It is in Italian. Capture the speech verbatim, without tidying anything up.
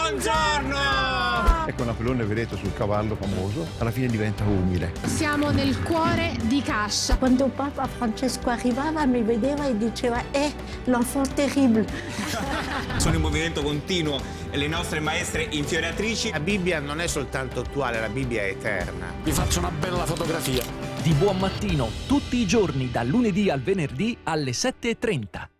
Buongiorno! Ecco Napoleone, vedete, sul cavallo famoso, alla fine diventa umile. Siamo nel cuore di Cascia. Quando Papa Francesco arrivava mi vedeva e diceva eh, l'enfant terrible. Sono in movimento continuo, le nostre maestre infioriatrici. La Bibbia non è soltanto attuale, la Bibbia è eterna. Vi faccio una bella fotografia. Di buon mattino, tutti i giorni, dal lunedì al venerdì alle sette e trenta.